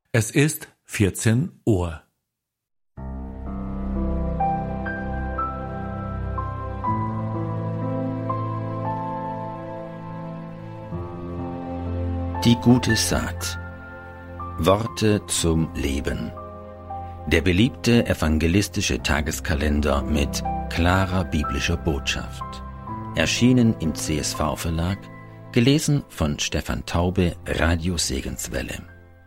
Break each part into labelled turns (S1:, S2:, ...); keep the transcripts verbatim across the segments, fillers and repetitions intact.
S1: Es ist vierzehn Uhr.
S2: Die gute Saat. Worte zum Leben. Der beliebte evangelistische Tageskalender mit klarer biblischer Botschaft. Erschienen im C S V-Verlag, gelesen von Stefan Taube, Radio Segenswelle.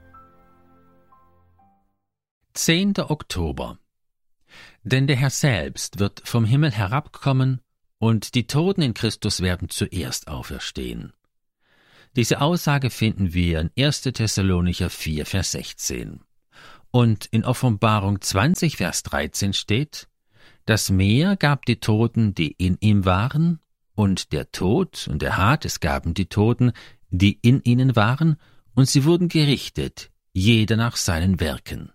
S2: zehnter Oktober. Denn der Herr selbst wird vom Himmel herabkommen, und die Toten in Christus werden zuerst auferstehen. Diese Aussage finden wir in erster Thessalonicher vier, Vers sechzehn. Und in Offenbarung zwanzig, Vers dreizehn steht: Das Meer gab die Toten, die in ihm waren, und der Tod und der Hades gaben die Toten, die in ihnen waren, und sie wurden gerichtet, jeder nach seinen Werken.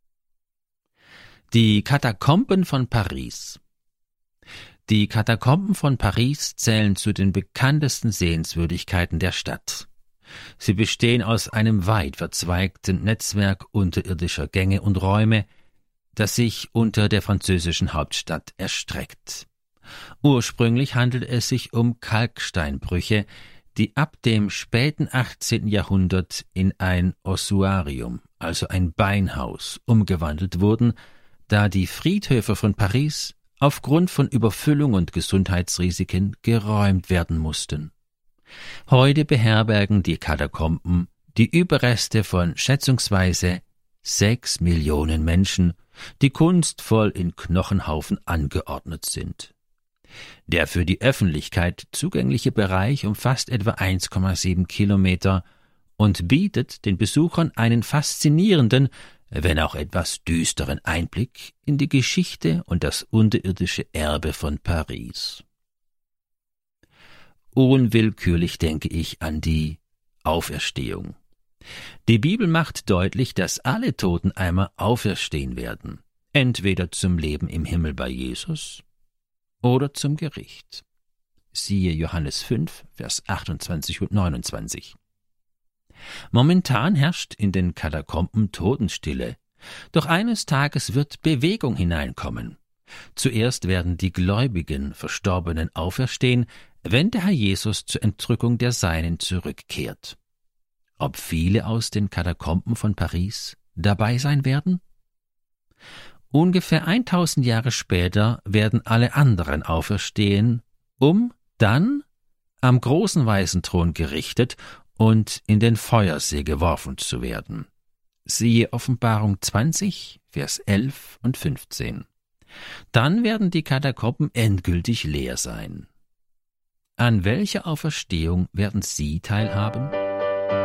S2: Die Katakomben von Paris. Die Katakomben von Paris zählen zu den bekanntesten Sehenswürdigkeiten der Stadt. Sie bestehen aus einem weit verzweigten Netzwerk unterirdischer Gänge und Räume, das sich unter der französischen Hauptstadt erstreckt. Ursprünglich handelt es sich um Kalksteinbrüche, die ab dem späten achtzehnten Jahrhundert in ein Ossuarium, also ein Beinhaus, umgewandelt wurden, da die Friedhöfe von Paris aufgrund von Überfüllung und Gesundheitsrisiken geräumt werden mussten. Heute beherbergen die Katakomben die Überreste von schätzungsweise sechs Millionen Menschen, die kunstvoll in Knochenhaufen angeordnet sind. Der für die Öffentlichkeit zugängliche Bereich umfasst etwa eins Komma sieben Kilometer und bietet den Besuchern einen faszinierenden, wenn auch etwas düsteren Einblick in die Geschichte und das unterirdische Erbe von Paris. Unwillkürlich denke ich an die Auferstehung. Die Bibel macht deutlich, dass alle Toten einmal auferstehen werden, entweder zum Leben im Himmel bei Jesus oder zum Gericht. Siehe Johannes fünf, Vers achtundzwanzig und neunundzwanzig. Momentan herrscht in den Katakomben Totenstille, doch eines Tages wird Bewegung hineinkommen. Zuerst werden die gläubigen Verstorbenen auferstehen, wenn der Herr Jesus zur Entrückung der Seinen zurückkehrt. Ob viele aus den Katakomben von Paris dabei sein werden? Ungefähr eintausend Jahre später werden alle anderen auferstehen, um dann am großen weißen Thron gerichtet und in den Feuersee geworfen zu werden. Siehe Offenbarung zwanzig, Vers elf und fünfzehn. Dann werden die Katakomben endgültig leer sein. An welcher Auferstehung werden Sie teilhaben?